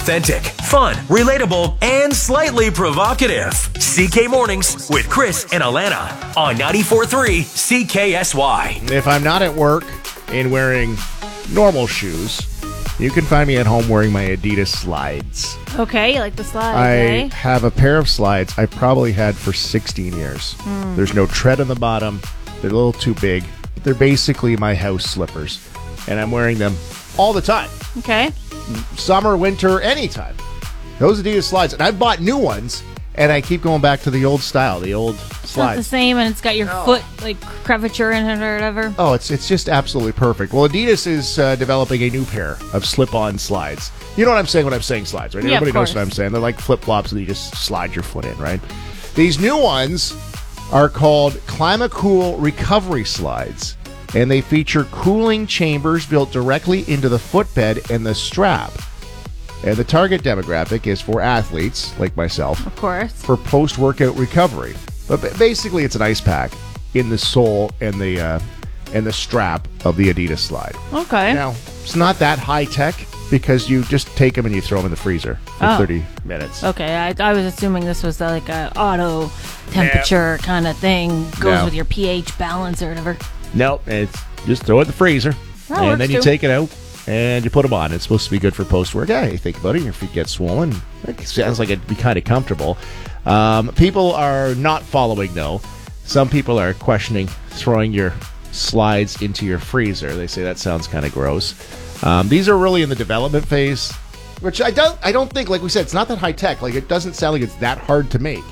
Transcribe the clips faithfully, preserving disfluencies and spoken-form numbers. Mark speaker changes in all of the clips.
Speaker 1: Authentic, fun, relatable, and slightly provocative. C K Mornings with Chris and Alana on ninety-four point three C K S Y.
Speaker 2: If I'm not at work and wearing normal shoes, you can find me at home wearing my Adidas slides.
Speaker 3: Okay, you like the slides,
Speaker 2: I
Speaker 3: eh?
Speaker 2: have a pair of slides I've probably had for sixteen years. Mm. There's no tread on the bottom. They're a little too big. They're basically my house slippers, and I'm wearing them all the time.
Speaker 3: Okay.
Speaker 2: Summer, winter, anytime. Those Adidas slides. And I've bought new ones, and I keep going back to the old style, the old slides.
Speaker 3: It's not the same, and it's got your
Speaker 2: no.
Speaker 3: foot, like, curvature in it or whatever.
Speaker 2: Oh, it's it's just absolutely perfect. Well, Adidas is uh, developing a new pair of slip-on slides. You know what I'm saying when I'm saying slides, right?
Speaker 3: Yeah,
Speaker 2: Everybody
Speaker 3: of
Speaker 2: knows
Speaker 3: course.
Speaker 2: what I'm saying. They're like flip-flops that you just slide your foot in, right? These new ones are called Climacool Recovery Slides, and they feature cooling chambers built directly into the footbed and the strap. And the target demographic is for athletes like myself.
Speaker 3: Of course.
Speaker 2: For post-workout recovery. But basically, it's an ice pack in the sole and the uh, and the strap of the Adidas slide.
Speaker 3: Okay.
Speaker 2: Now, it's not that high-tech because you just take them and you throw them in the freezer for
Speaker 3: Oh.
Speaker 2: thirty minutes.
Speaker 3: Okay, I, I was assuming this was like a auto temperature kind of thing. Goes
Speaker 2: No.
Speaker 3: with your pH balance or whatever.
Speaker 2: Nope, it's just throw it in the freezer,
Speaker 3: That
Speaker 2: and
Speaker 3: works
Speaker 2: then you
Speaker 3: too.
Speaker 2: take it out and you put them on. It's supposed to be good for post-work. Yeah, you think about it, your feet get swollen. It sounds like it'd be kind of comfortable. Um, people are not following, though. Some people are questioning throwing your slides into your freezer. They say that sounds kind of gross. Um, these are really in the development phase, which I don't. I don't think, like we said, it's not that high tech. Like it doesn't sound like it's that hard to make.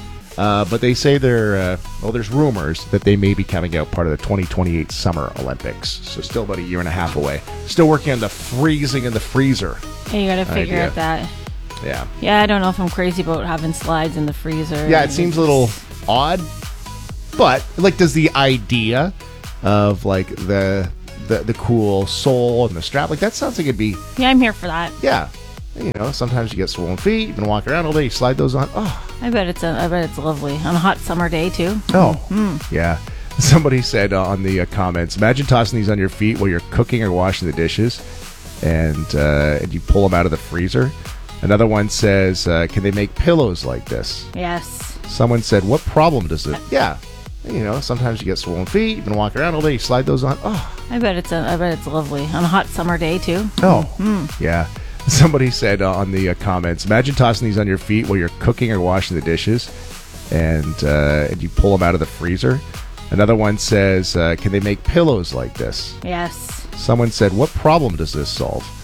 Speaker 2: Uh, but they say they're, uh, well, there's rumors that they may be coming out part of the twenty twenty-eight Summer Olympics. So still about a year and a half away. Still working on the freezing in the freezer.
Speaker 3: Hey, you got to figure
Speaker 2: idea.
Speaker 3: out that.
Speaker 2: Yeah.
Speaker 3: Yeah, I don't know if I'm crazy about having slides in the freezer.
Speaker 2: Yeah, it seems a little odd. But, like, does the idea of, like, the, the, the cool sole and the strap, like, that sounds like it'd be,
Speaker 3: Yeah, I'm here for that.
Speaker 2: yeah. You know, sometimes you get swollen feet. You've been walking around all day. You slide those on. Oh,
Speaker 3: I bet it's a, I bet it's lovely on a hot summer day too.
Speaker 2: Oh, yeah. Somebody said uh, on the uh, comments, imagine tossing these on your feet while you're cooking or washing the dishes, and uh, and you pull them out of the freezer. Another one says, uh, can they make pillows like this?
Speaker 3: Yes.
Speaker 2: Someone said, what problem does it? Yeah. You know, sometimes you get swollen feet. You've been walking around all day. You slide those on. Oh,
Speaker 3: I bet it's a, I bet it's lovely on a hot summer day too.
Speaker 2: oh, yeah. Somebody said uh, on the uh, comments, imagine tossing these on your feet while you're cooking or washing the dishes, and uh, and you pull them out of the freezer. Another one says, uh, can they make pillows like this?
Speaker 3: Yes.
Speaker 2: Someone said, what problem does this solve?